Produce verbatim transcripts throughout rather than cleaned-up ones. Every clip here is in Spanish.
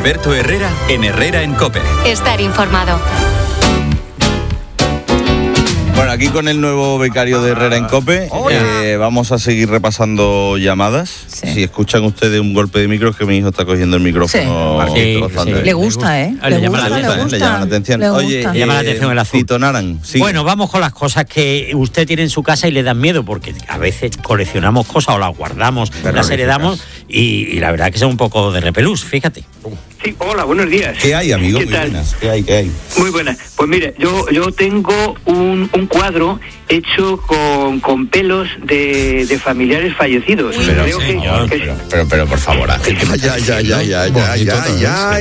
Alberto Herrera en Herrera en COPE. Estar informado. Bueno, aquí con el nuevo becario de Herrera en COPE, eh, vamos a seguir repasando llamadas. Sí. Si escuchan ustedes un golpe de micro, es que mi hijo está cogiendo el micrófono. Sí, sí, bastante sí. Le gusta, ¿eh? Le, le, llama, gusta, la le, gusta, le llama la atención. Le Oye, le llama la atención el azul. Tito Naran, sí. Bueno, vamos con las cosas que usted tiene en su casa y le dan miedo, porque a veces coleccionamos cosas o las guardamos, las heredamos y, y la verdad que son un poco de repelús, fíjate. Sí, hola, buenos días. ¿Qué hay, amigo? ¿Qué Muy tal? buenas. ¿Qué hay, qué hay? Muy buenas. Pues mire, yo yo tengo un, un cuadro hecho con, con pelos de, de familiares fallecidos. Pero, Creo señor, que, pero, pero, pero, por favor, Ángel. Ya, ya, ya, ya, ya, ya, ya.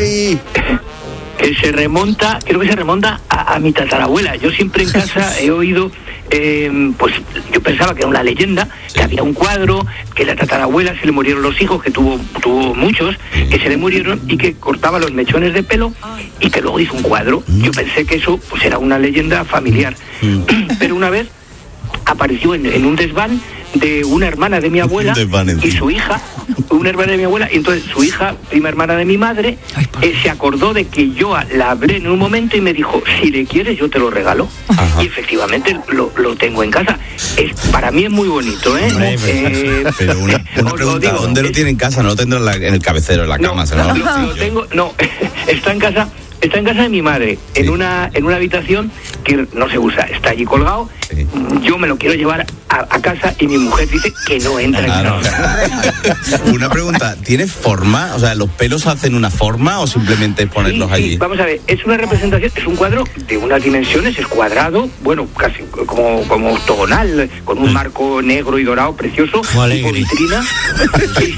que se remonta, creo que se remonta a, a mi tatarabuela. Yo siempre en casa he oído, eh, pues yo pensaba que era una leyenda, sí. que había un cuadro, que la tatarabuela se le murieron los hijos, que tuvo tuvo muchos, que se le murieron y que cortaba los mechones de pelo y que luego hizo un cuadro. Yo pensé que eso pues era una leyenda familiar. Pero una vez apareció en, en un desván de una hermana de mi abuela y su hija, una hermana de mi abuela, y entonces su hija, prima hermana de mi madre, eh, se acordó de que yo la hablé en un momento y me dijo, si le quieres yo te lo regalo. Ajá. Y efectivamente lo, lo tengo en casa. Es, para mí es muy bonito, ¿eh? Hombre, eh pero una, una pregunta, digo, ¿dónde lo tiene en casa? ¿No lo tendrá en, la, en el cabecero, en la cama? No, ¿no? Lo, lo tengo, no, está en casa. Está en casa de mi madre, sí. en una en una habitación que no se usa, está allí colgado. Sí. Yo me lo quiero llevar a, a casa y mi mujer dice que no entra en claro. casa. Una pregunta, ¿tiene forma? O sea, ¿los pelos hacen una forma o simplemente es ponerlos sí, sí. allí? Vamos a ver, es una representación, es un cuadro de unas dimensiones, es cuadrado, bueno, casi como, como octogonal, con un marco negro y dorado precioso, tipo vitrina, sí,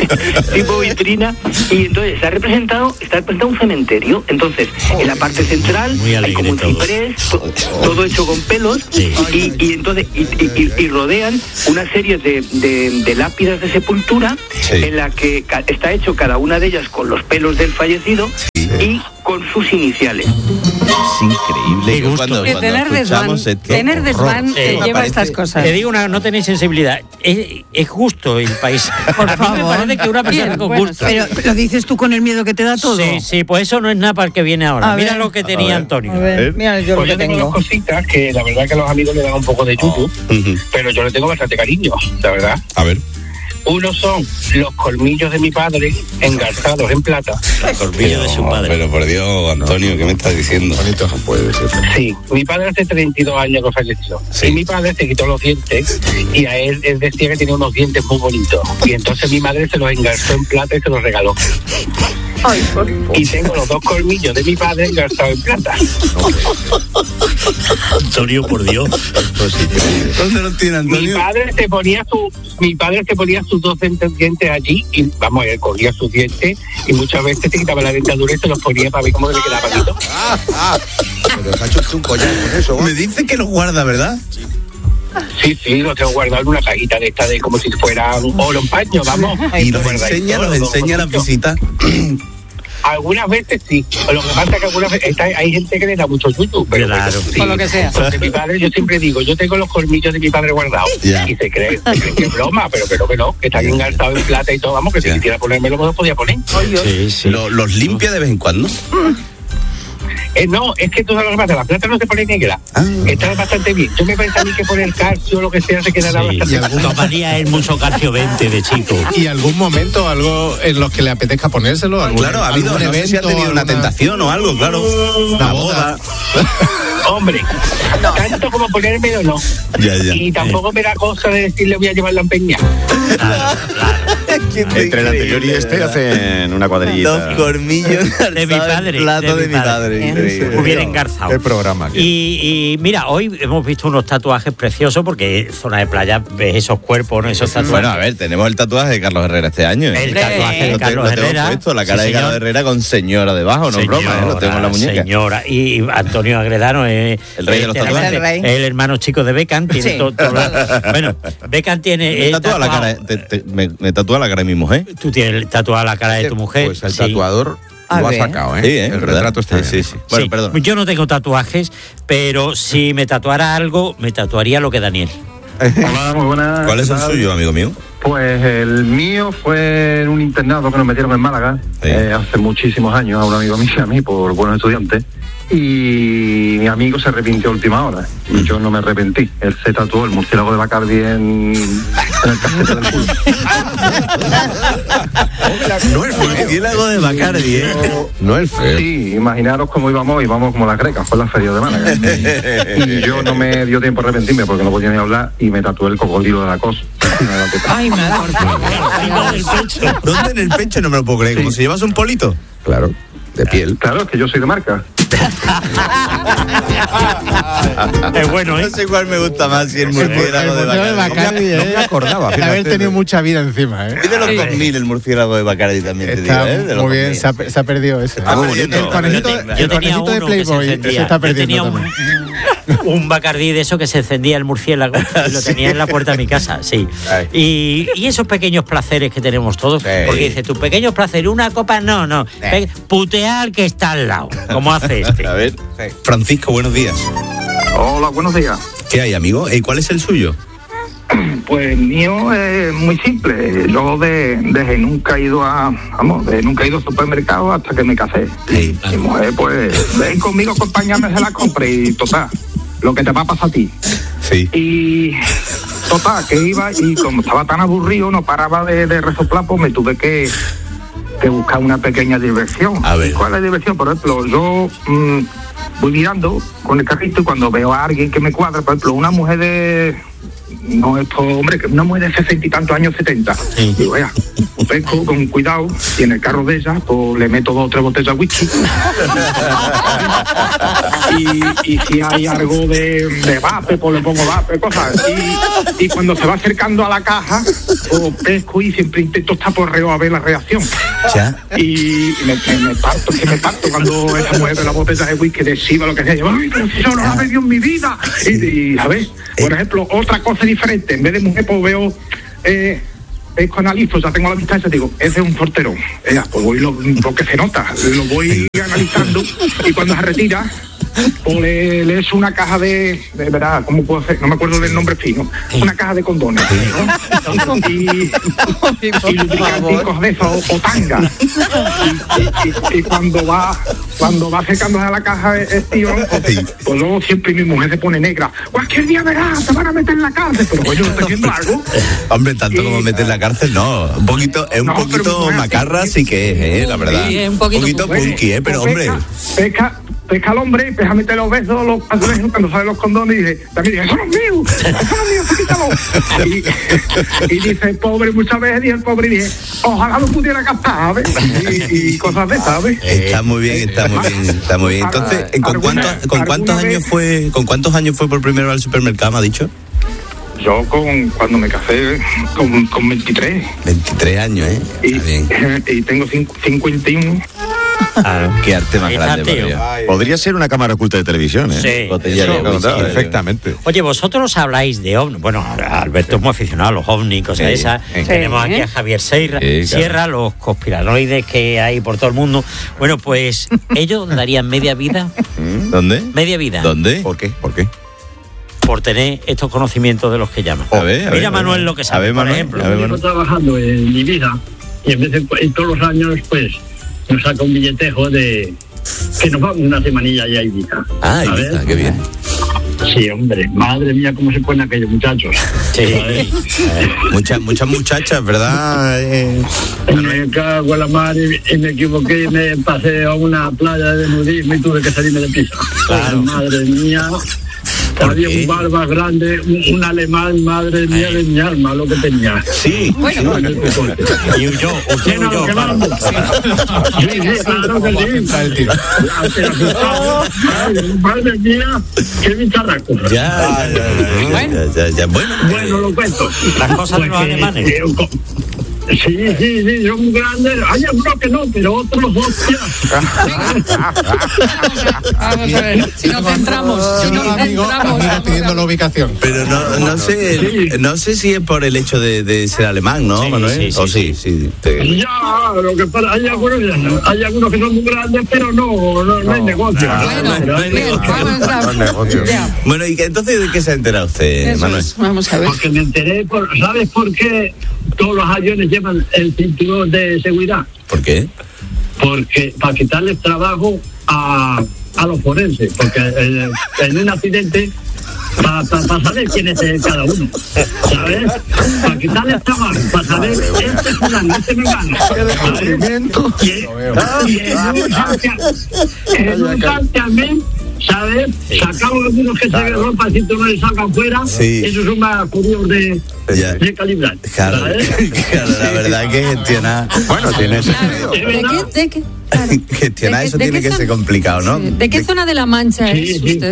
tipo vitrina, y entonces está representado, está representado un cementerio, entonces en la parte central hay como un ciprés, todo, todo hecho con pelos, sí. y, y entonces y, y, y rodean una serie de, de, de lápidas de sepultura, sí. en la que está hecho cada una de ellas con los pelos del fallecido, sí. y con sus iniciales. Es increíble. Qué gusto. Cuando, que cuando tener desván, esto, tener desván te sí. lleva a estas cosas. Te digo una, no tenéis sensibilidad. Es, es justo el país. Por a favor. mí me parece que una persona Bien, con bueno, gusto. Pero lo dices tú con el miedo que te da todo. Sí, sí, pues eso no es nada para el que viene ahora. A Mira ver, lo que tenía Antonio. A ver, mira yo pues lo que yo tengo tengo. dos cositas que la verdad que a los amigos le dan un poco de chuchu, oh. uh-huh. pero yo le tengo bastante cariño, la verdad. A ver. Uno son los colmillos de mi padre engarzados en plata. Los colmillos de su padre. Pero por Dios, Antonio, ¿qué me estás diciendo? Bonito puede ser. Sí, mi padre hace treinta y dos años que falleció. Sí. Y mi padre se quitó los dientes y a él, él decía que tenía unos dientes muy bonitos. Y entonces mi madre se los engarzó en plata y se los regaló. Ay, por favor. Y tengo los dos colmillos de mi padre engarzados en plata. Antonio, por Dios. ¿Dónde los tiene Antonio? Mi padre se ponía su, mi padre se ponía sus dos dientes allí y vamos, él cogía sus dientes y muchas veces se quitaba la dentadura y se los ponía para ver cómo le quedaba bonito. Ah, ah. Pero se ha hecho un collar con eso. Me dice que los guarda, ¿verdad? Sí, sí, los tengo guardado en una cajita de esta de como si fuera un oro en paño, vamos. Y los enseña, los enseña a las visitas. Algunas veces sí, lo que pasa es que algunas veces está, hay gente que le da mucho chuchu, pero claro, sí. Con lo que sea. Porque mi padre, yo siempre digo, yo tengo los colmillos de mi padre guardados, yeah. y se cree, se cree que es broma, pero pero que no, que están engarzados en plata y todo, vamos, que yeah. si quisiera ponérmelo, me los podía poner. Sí, sí. ¿Los, los limpia de vez en cuando? Eh, no, es que todas las plata, la plata no se pone negra, ah. está bastante bien. Yo me pensaba a mí que poner calcio o lo que sea se quedará sí, bastante bien. Tomaría el mucho calcio veinte de chico. ¿Y algún momento, algo en los que le apetezca ponérselo? ¿Algún, claro, ha habido, no sé si ha tenido alguna... una tentación o algo, claro. Una boda. Hombre, no. tanto como ponérmelo no. Ya, ya. Y tampoco me da cosa de decirle voy a llevarlo a empeñar. Claro, claro. Entre el anterior y este hacen una cuadrillita. Dos colmillos de mi padre. Plato de, de mi padre. padre. Hubiera engarzado. El programa. Aquí. Y, y mira, hoy hemos visto unos tatuajes preciosos porque zona de playa ves esos cuerpos, ¿no? Esos tatuajes. Bueno, a ver, tenemos el tatuaje de Carlos Herrera este año. ¿eh? El tatuaje de Carlos lo Herrera. Puesto, la cara sí, de Carlos señor. Herrera con señora debajo, no señora, broma, ¿eh? Lo tengo en la muñeca. Señora. Y Antonio Agredano es el rey de los tatuajes. El, rey. el hermano chico de Beckham. Tiene sí. todo, todo la... Bueno, Beckham tiene. Me tatúa, la cara, te, te, me, me tatúa la cara de mi mujer. Tú tienes tatuada la cara de tu mujer. Pues el sí. tatuador. A lo ver. ha sacado, ¿eh? Sí, ¿eh? El retrato está sí, bien. sí, sí. Bueno, sí. perdón. Yo no tengo tatuajes, pero si me tatuara algo, me tatuaría lo que Daniel. Hola, muy buenas. ¿Cuál es el suyo, amigo mío? Pues el mío fue en un internado que nos metieron en Málaga, sí. eh, hace muchísimos años, a un amigo mío y a mí, por buenos estudiantes. Y mi amigo se arrepintió a última hora. Y yo no me arrepentí. Él se tatuó el murciélago de Bacardi en, en el casquete del culo. No el murciélago de Bacardi, ¿eh? No el feo. Sí, imaginaros cómo íbamos, íbamos como las grecas, fue la feria de Málaga. Y yo no me dio tiempo a arrepentirme porque no podía ni hablar y me tatué el cocodrilo de la cosa. Ay, madre. ¿Dónde en el pecho? No me lo puedo creer. ¿Como si llevas un polito? Claro, de piel. Claro, es que yo soy de marca. Es bueno, ¿eh? No sé cuál me gusta más, si el murciélago de Bacardi. de Bacardi, No me ¿eh? acordaba. De haber tenido mucha vida encima, ¿eh? Es de los dos mil el murciélago de Bacardi también, te digo, Está ¿eh? De los muy bien, dos se ha, mil. se ha perdido ese. Ah, muy bonito. El conejito, Yo te- el yo tenía conejito de uno que se Playboy se, encendía. está Yo perdiendo tenía un, también. un Bacardí de eso que se encendía el murciélago y lo tenía en la puerta de mi casa, sí. Y, y esos pequeños placeres que tenemos todos, Sí. porque dice, tus pequeños placeres, una copa, no, no, Pe- putear al que está al lado, como hace este. A ver, Francisco, buenos días. Hola, buenos días. ¿Qué hay, amigo? ¿Y cuál es el suyo? Pues el mío es muy simple. Yo de, desde nunca he ido a, vamos, de nunca he ido al supermercado hasta que me casé. Sí. Mi mujer, pues, ven conmigo, acompáñame a la compra y total, lo que te va a pasar a ti. Sí. Y total, que iba y como estaba tan aburrido, no paraba de, de resoplar, pues me tuve que, que buscar una pequeña diversión. A ver. ¿Cuál es la diversión? Por ejemplo, yo mmm, voy mirando con el carrito y cuando veo a alguien que me cuadra, por ejemplo, una mujer de... No, esto, hombre, que una mujer de sesenta y tantos años, setenta. Sí. Digo, vaya, pesco con cuidado y en el carro de ella, pues le meto dos o tres botellas de whisky. y, y si hay algo de, de vape, pues le pongo vape, cosas. Y, y cuando se va acercando a la caja, pues pesco y siempre intento estar por reo a ver la reacción. ¿Ya? Y me, me, me parto, que me parto cuando esa mujer ve la botella de whisky de Shiva, lo que sea. Ay, pero si yo no la bebido en mi vida. Y, y a ver, por ejemplo, otra cosa diferente, en vez de mujer, pues veo, eh, pesco, analizo, ya tengo la vista esa, digo, ese es un portero. Eh, pues voy lo, lo que se nota, lo voy analizando y cuando se retira, pues le, le echo una caja de, de verdad, ¿cómo puedo hacer? No me acuerdo del nombre fino, una caja de condones, ¿no? Y, y lubricanticos de esos, o, o tanga. Y, y, y cuando va, cuando va acercándose a la caja el tío, pues, pues luego siempre mi mujer se pone negra. Cualquier día verás, te van a meter en la cárcel, pero pues yo estoy haciendo algo. Hombre, tanto como meter en la cárcel, no. Un poquito, es un No, pero poquito mujer, macarra, sí, sí que es, eh, la verdad. Sí, un poquito punky, eh, pero hombre. Pesca, pesca, pesca al hombre, pesca a meter los besos, los azulejos, cuando salen los condones, y dice, también dice, eso no es mío, eso no es mío, quítalo. Y, y dice el pobre, muchas veces dice el pobre, y dice, ojalá lo pudiera captar, ¿sabes? Y, y cosas de, ¿sabes? Está muy bien, está muy bien, está muy bien. Entonces, ¿con cuántos, con cuántos años fue, con cuántos años fue por primera vez al supermercado, me ha dicho? Yo con cuando me casé con, con veintitrés. veintitrés años, ¿eh? Y, Está bien. y tengo cincuenta y uno. Ah, Qué arte más Ahí grande, está, tío. por Dios. Podría ser una cámara oculta de televisión, ¿eh? Sí. Botella de Eso, whisky. perfectamente. Oye, vosotros habláis de ovnis. Bueno, Alberto es muy aficionado a los ovnis, cosas Sí, esas. sí. Tenemos Sí. aquí a Javier Sierra, Sí, claro. Sierra, los conspiranoides que hay por todo el mundo. Bueno, pues ellos darían media vida, ¿Dónde? media vida, ¿Dónde? ¿Por qué? ¿Por qué? por tener estos conocimientos de los que llaman. A ver, a ver, Mira a ver. Manuel lo que A sabe, ver, por Manuel, ejemplo. a ver, Llevo Manuel. trabajando en mi vida y en vez de, y todos los años pues nos saca un billetejo de que nos vamos una semanilla ya a Ibiza. Ah, ¿sabes? Ibiza, qué bien. Sí, hombre, madre mía, cómo se ponen aquellos muchachos. Sí. ¿sabes? Muchas, muchas muchachas, ¿verdad? Eh, Me cago en la mar y, y me equivoqué y me pasé a una playa de nudismo y tuve que salirme de pista. Claro. Madre mía. ¿Por Había qué? un barba grande, un, un alemán, madre mía de mi alma, lo que tenía. sí. Bueno, En el cocote. Y huyó, usted Sí, no, huyó. que vamos. Sí, sí, claro que sí. La- pero asustado. Ay, madre mía, qué bicharraco. Ya, ya, ya, Bueno. ya, ya, ya. Bueno, Bueno, lo cuento. Las cosas de los Pues que, alemanes. eh, co- Sí, sí, sí, son grandes. Hay algunos que no, pero otros, hostia. vamos a ver, si nos centramos, si Yo nos no, amigo, centramos. amigo pidiendo la ubicación. pero no, no sé, no sé si es por el hecho de, de ser alemán, ¿no, Sí, Manuel? sí, sí, o sí, sí. te- Ya, lo que pasa, hay algunos, hay algunos que son muy grandes, pero no, no, no hay negocio. Bueno, Pero hay bien, negocio. vamos a ya, Bueno, y que entonces, ¿de qué se ha enterado usted, eso Manuel? es, vamos a ver. Porque me enteré, por, ¿sabes por qué todos los aviones llevan el cinturón de seguridad. ¿Por qué? Porque para quitarles trabajo a, a los forenses, porque en, en un accidente, para pa, pa saber quién es el, cada uno, ¿sabes? Para quitarles trabajo, para saber este fulano, este me gana, ¿sabes? Y, y en un santiamén, en un santiamén, ¿sabes? Sacamos algunos que claro. se rompan si tú no le sacan fuera, sí. Esos son más curiosos de, de calibrar. Claro, claro, la verdad que gestionar. Bueno, tiene claro. ¿De qué? ¿De qué? Claro. Gestionar ¿De, eso de tiene que zona? ser complicado, ¿no? Sí. ¿De qué zona de la Mancha sí, es sí. usted?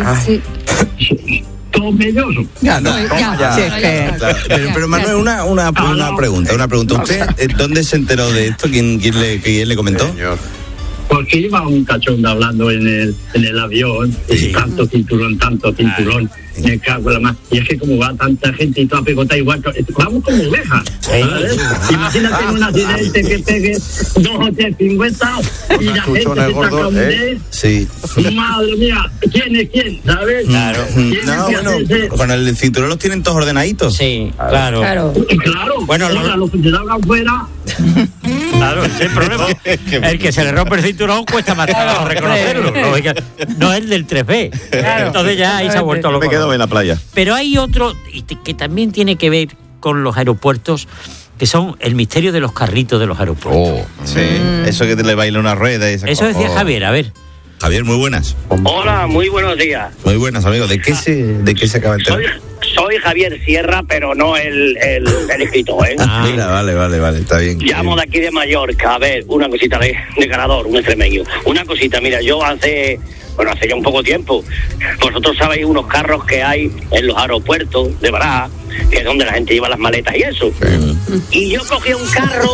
Sí. Todo melloso. Ya, no, ya, ya, ya, sí, es que, claro. Pero, pero Manuel, una, una, una pregunta, una pregunta. ¿Usted eh, dónde se enteró de esto? ¿Quién, quién, le, quién le comentó? Señor. Porque iba un cachondo hablando en el, en el avión, sí. Y tanto cinturón, tanto cinturón, ay, me cago en la más. Y es que como va tanta gente y toda pegotada igual, vamos como ovejas, ¿sabes? Sí. Imagínate en un accidente que pegue dos o tres cincuenta y la gente se saca un ¿eh? Sí. Madre mía, ¿quién es quién? ¿Sabes? Claro. No, bueno, hacerse? Con el cinturón los tienen todos ordenaditos. Sí, claro. Claro. Claro. Bueno, ahora, los que se salgan fuera. Claro, ese es el problema. El que se le rompe el cinturón cuesta más trabajo reconocerlo. No, no es el del tres B. Claro. Entonces ya ahí se ha vuelto loco. Me quedo en la playa. Pero hay otro que también tiene que ver con los aeropuertos, que son el misterio de los carritos de los aeropuertos. Oh, sí. Mm. Eso que te le baila una rueda y esas Eso cosas. decía Javier, a ver. Javier, muy buenas. Hola, muy buenos días. Muy buenas, amigo. ¿De qué se, de qué se acaba de enterar? Soy, soy Javier Sierra, pero no el, el, el escritor, ¿eh? Ah, mira, vale, vale, vale, está bien. Llamo de aquí de Mallorca, a ver, una cosita de, de ganador, un extremeño. Una cosita, mira, yo hace... Bueno, hace ya un poco tiempo. Vosotros sabéis unos carros que hay en los aeropuertos de Barajas, que es donde la gente lleva las maletas y eso. Sí. Y yo cogía un carro,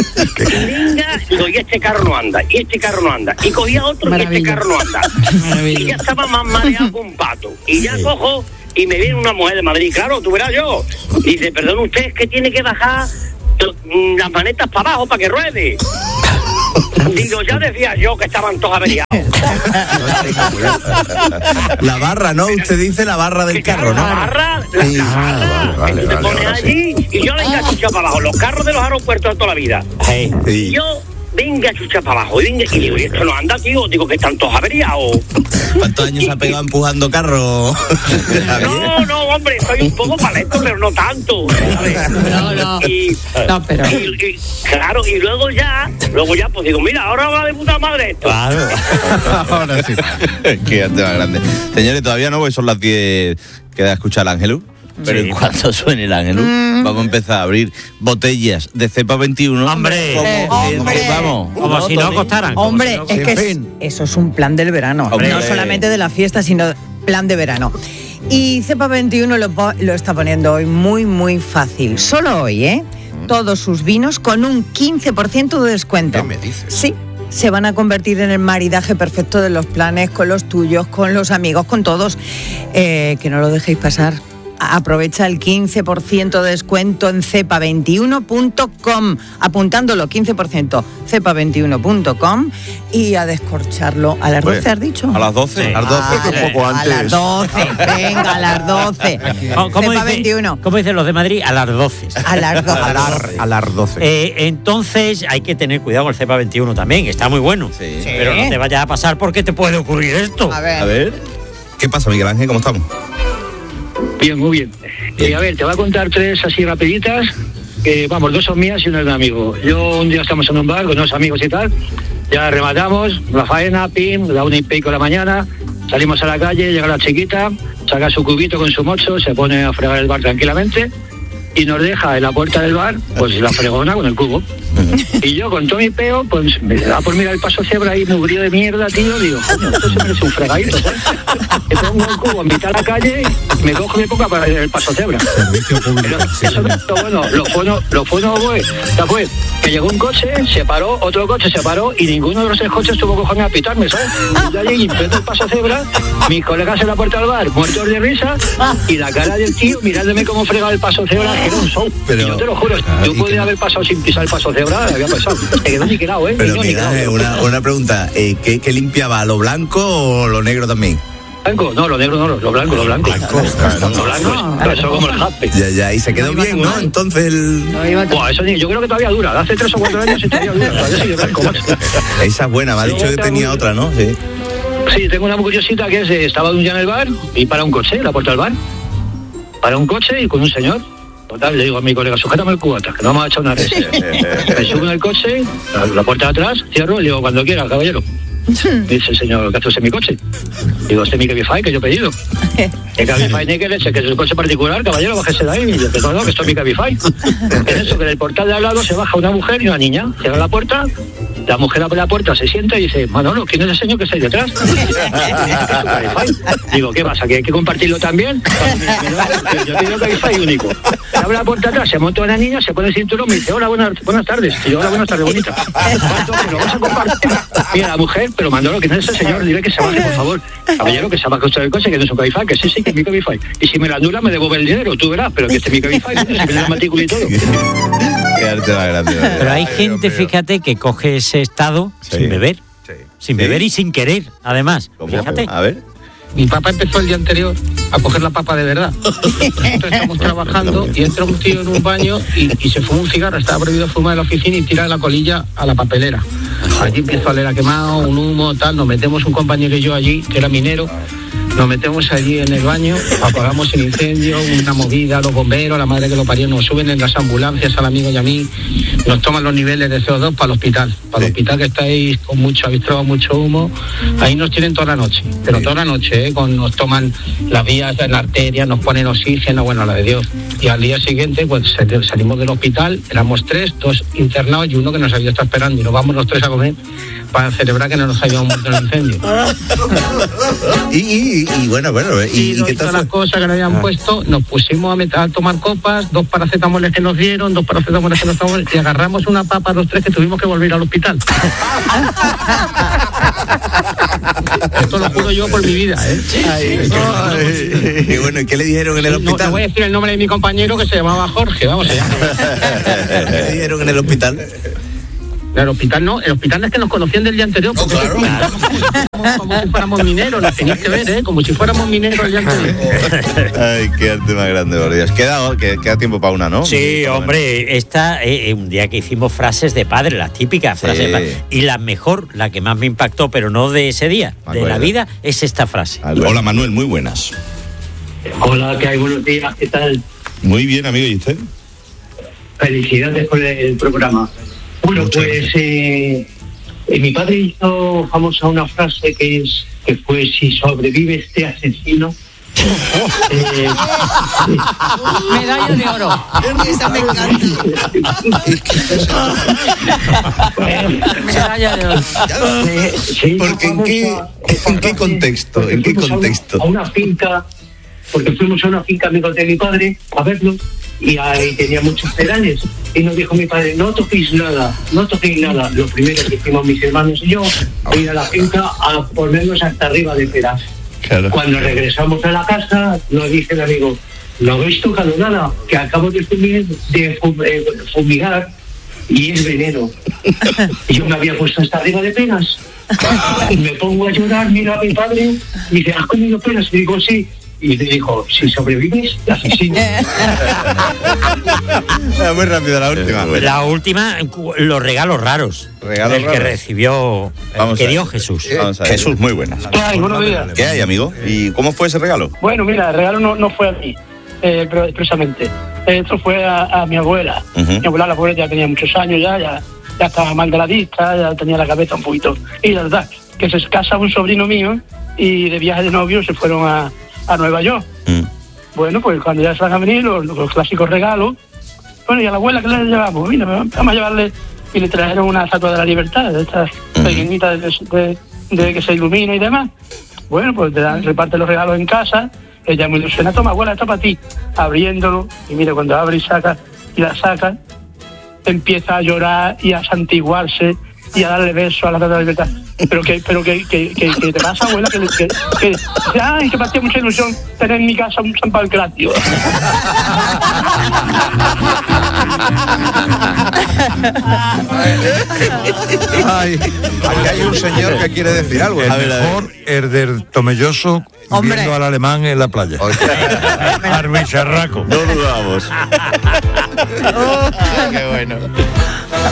y venga, digo, y este carro no anda, y este carro no anda. Y cogía otro, Maravilla. Y este carro no anda. Maravilla. Y ya estaba más mareado que un pato. Y ya sí. Cojo, y me viene una mujer de Madrid, claro, tú verás yo. Y dice, perdón, usted es que tiene que bajar las manetas para abajo para que ruede. Digo, ya decía yo que estaban todos averiados. La barra, ¿no? Usted dice la barra del carro, ¿no? La barra, la, sí. la barra. Vale, vale, te vale, pones vale, allí sí. Y yo venga chucha para abajo. Los carros de los aeropuertos de toda la vida. Sí. Y yo venga chucha para abajo. Y, venga, y digo, ¿y esto no anda, tío? Digo, que están todos averiados. ¿Cuántos años ha pegado empujando carros? No, no, hombre, estoy un poco paleto, pero no tanto. ¿Sabes? No, no. Y, no, pero... Y, y, claro, y luego ya, luego ya, pues digo, mira, ahora va de puta madre esto. Claro. Ahora sí. Qué más grande. Señores, todavía no, porque son las diez. Queda escuchar al Ángelus. Pero sí. En cuanto suene el Ángelus, mm. vamos a empezar a abrir botellas de cepa veintiuno. ¡Hombre! Como, eh, hombre. Eh, vamos. Como si no costaran. Hombre, si no, es que es, eso es un plan del verano. Hombre. No solamente de la fiesta, sino plan de verano. Y cepa veintiuno lo, lo está poniendo hoy muy, muy fácil. Solo hoy, ¿eh? Mm. Todos sus vinos con un quince por ciento de descuento. ¿Qué me dices? Sí. Se van a convertir en el maridaje perfecto de los planes, con los tuyos, con los amigos, con todos. Eh, que no lo dejéis pasar. Aprovecha el quince por ciento de descuento en cepa veintiuno punto com, apuntándolo quince por ciento, cepa veintiuno punto com, y a descorcharlo a las doce, pues, ¿has dicho? A las doce, sí. a las doce, ah, un poco antes. A las doce, venga, a las doce. ¿Cómo, cepa dice, veintiuno. ¿Cómo dicen los de Madrid? A las doce. A las doce. A las, a las doce. Eh, entonces hay que tener cuidado con el cepa veintiuno también, está muy bueno. Sí. Sí. Pero no te vayas a pasar porque te puede ocurrir esto. A ver. A ver. ¿Qué pasa, Miguel Ángel? ¿Cómo estamos? Bien, muy bien. bien. Y a ver, te voy a contar tres así rapiditas, que vamos, dos son mías y una es de un amigo. Yo un día estamos en un bar con unos amigos y tal, ya rematamos, la faena, pim, la una y pico de la mañana, salimos a la calle, llega la chiquita, saca su cubito con su mocho, se pone a fregar el bar tranquilamente y nos deja en la puerta del bar, pues la fregona con el cubo. Y yo con todo mi peo, pues me da por mirar el paso cebra ahí mugrido de mierda, tío, digo, coño, esto se merece un fregadito, ¿sabes? Me pongo el cubo en mitad de la calle, me cojo mi época para el paso cebra. Pero eso no es lo bueno, lo bueno, lo bueno fue, ya fue, que llegó un coche, se paró, otro coche se paró y ninguno de los tres coches tuvo cojones a pitarme, ¿sabes? Y ya llegué, empezó el paso cebra, mis colegas en la puerta del bar, muertos de risa, y la cara del tío mirándome cómo fregaba el paso cebra, que era un show. Pero, y yo te lo juro, yo podría no... haber pasado sin pisar el paso cebra, había pasado. Se quedó niquelado, ¿eh? Pero mira, una, una pregunta, eh, ¿qué, ¿qué limpiaba? ¿Lo blanco o lo negro también? blanco, no, lo negro no, lo blanco, lo blanco. Lo blanco, pero eso como el jaspe. Ya, ya, y se quedó bien, ¿no? Entonces el... Buah, eso ni- yo creo que todavía dura, hace tres o cuatro años y todavía dura, todavía sigue blanco, macho. Esa es buena, me ha dicho que tenía otra, ¿no? Sí. Sí, tengo una muy curiosita que es, eh, estaba un día en el bar y para un coche, en la puerta del bar. Para un coche y con un señor. Total, le digo a mi colega, sujétame el cubata, que no vamos a echar una res. Me subo en el coche, la, la puerta de atrás, cierro y le digo, cuando quiera, caballero. Dice el señor, ¿qué haces en mi coche? Digo, este es mi Cabify que yo he pedido. ¿Qué Cabify ni que leche? Que es un coche particular, caballero, bájese de ahí. Y yo, no, no, que esto es mi Cabify. Es eso, que en el portal de al lado se baja una mujer y una niña. Cierra la puerta, la mujer abre la puerta, se sienta y dice, Manolo, ¿quién es el señor que está ahí detrás? Digo, ¿qué pasa? ¿Que hay que compartirlo también? Yo tengo Cabify único. Se abre la puerta atrás, se monta una niña, se pone el cinturón, me dice, hola, buenas, buenas tardes. Y yo, hola, buenas tardes, bonita. ¿Cuánto? ¿Que lo vamos a compartir? Mira, la mujer, pero Manolo, ¿quién es ese señor? Dile que se baje, por favor. Caballero, que se baje usted del coche, que no es un Cabify, que sí, sí, que es mi Cabify. Y si me la anula, me devuelve el dinero, tú verás, pero que este es mi Cabify, se me da la matrícula y todo. Qué arte más grande. Pero hay gente, fíjate, que coge ese estado Sí. sin beber. Sí. Sin Sí. beber y sin querer, además. ¿Cómo? Fíjate. A ver. Mi papá empezó el día anterior a coger la papa de verdad. Nosotros estamos trabajando y entra un tío en un baño y, y se fuma un cigarro. Estaba prohibido fumar en la oficina y tira la colilla a la papelera. Allí empiezo a leer a quemado, un humo, tal. Nos metemos un compañero y yo allí, que era minero. Nos metemos allí en el baño, apagamos el incendio, una movida, los bomberos, la madre que lo parió, nos suben en las ambulancias al amigo y a mí, nos toman los niveles de C O dos para el hospital. Para el hospital que estáis con mucho avistrado, mucho humo, ahí nos tienen toda la noche, pero toda la noche, ¿eh? Con, nos toman las vías de la arteria, nos ponen oxígeno, bueno, la de Dios. Y al día siguiente, pues salimos del hospital, éramos tres, dos internados y uno que nos había estado esperando, y nos vamos los tres a comer para celebrar que no nos habíamos muerto en el incendio. Y, y, y bueno, bueno, ¿y, Y, y qué todas tal las fue? cosas que nos habían Ah. puesto, nos pusimos a, meter, a tomar copas, dos paracetamoles que nos dieron, dos paracetamoles que nos tomamos, y agarramos una papa los tres que tuvimos que volver al hospital. Esto lo juro yo por mi vida, ¿eh? Ay, y bueno, ¿y qué le dijeron en el No, no hospital? voy a decir el nombre de mi compañero que se llamaba Jorge, vamos allá. ¿Qué le dijeron en el hospital? El hospital no, el hospital es que nos conocían del día anterior, porque claro. como, como si fuéramos mineros, nos tenéis que ver, ¿eh? Como si fuéramos mineros el día anterior. Ay, qué arte más grande, por Dios. Queda, que- queda tiempo para una, ¿no? Sí, hombre, esta, eh, eh, un día que hicimos frases de padre, las típicas Sí. frases de padre. Y la mejor, la que más me impactó, pero no de ese día, Me de acuerdo. la vida, es esta frase. Hola, Manuel, muy buenas. Hola, ¿qué hay? Buenos días, ¿qué tal? Muy bien, amigo, ¿y usted? Felicidades por el programa. Bueno, Muchas pues eh, eh, mi padre hizo famosa una frase que es que fue: si sobrevive este asesino. eh, Medalla de oro. Esa me encanta. Medalla de oro. eh, se hizo Porque ¿en qué, famosa esa ¿en qué frase contexto? porque ¿En qué fuimos a una- contexto? A una finca, porque fuimos a una finca amigos de mi padre a verlo y ahí tenía muchos pedales. Y nos dijo mi padre, no toquéis nada, no toquéis nada. Lo primero que hicimos mis hermanos y yo, ir a la finca a ponernos hasta arriba de peras. Claro. Cuando regresamos a la casa, nos dice el amigo, no habéis tocado nada, que acabo de fumir- de fum- eh, fumigar y es veneno. Y yo me había puesto hasta arriba de peras. Y me pongo a llorar, mira a mi padre, y dice, ¿has comido peras? Y digo, sí. Y le dijo, si sobrevives, te asesino. Muy rápido, la última. La última, cu- los regalos raros. Regalos el que raros. recibió, el Vamos que a dio ver. Jesús. Vamos a ver. Jesús, muy buenas. ¿Qué hay? Buenos días. ¿Qué hay, amigo? ¿Y cómo fue ese regalo? Bueno, mira, el regalo no, no fue a mí, eh, pero expresamente. Esto fue a, a mi abuela. Ujú. Mi abuela, la abuela ya tenía muchos años ya, ya, ya estaba mal de la vista, ya tenía la cabeza un poquito. Y la verdad, que se casa un sobrino mío y de viaje de novio se fueron a, a Nueva York. Mm. Bueno, pues cuando ya se van a venir los, los clásicos regalos, bueno, y a la abuela, ¿qué le llevamos? Mira, vamos a llevarle, y le trajeron una estatua de la libertad, de estas pequeñitas de, de- de que se ilumina y demás. Bueno, pues te dan, reparte los regalos en casa, ella muy ilusiona, toma abuela, esto para ti, abriéndolo, y mira, cuando abre y saca, y la saca, empieza a llorar y a santiguarse y a darle besos a la estatua de la libertad. Pero que, pero que, que, que, que te pasa, abuela, que, que, que, que ay, que me hacía mucha ilusión tener en mi casa un San Pancratio. Ay, aquí hay un señor que quiere decir algo. El A ver, a ver. mejor, el del Tomelloso, Hombre. viendo al alemán en la playa. Al bicharraco. No dudamos. Oh. Qué bueno.